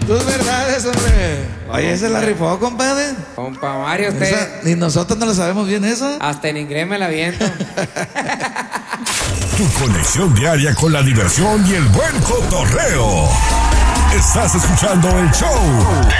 Tus verdades, hombre. Oye, ¿esa la rifó, compadre? Compa Mario, usted. Ni nosotros no lo sabemos bien eso. Hasta en inglés me la viento. Tu conexión diaria con la diversión y el buen cotorreo. Estás escuchando el show